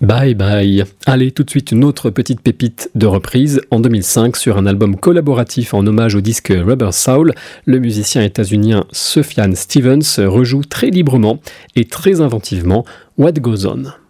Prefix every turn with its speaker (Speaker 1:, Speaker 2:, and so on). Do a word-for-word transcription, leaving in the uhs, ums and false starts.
Speaker 1: Bye bye. Allez, tout de suite une autre petite pépite de reprise. En deux mille cinq, sur un album collaboratif en hommage au disque Rubber Soul, le musicien états-unien Sufjan Stevens rejoue très librement et très inventivement What Goes On.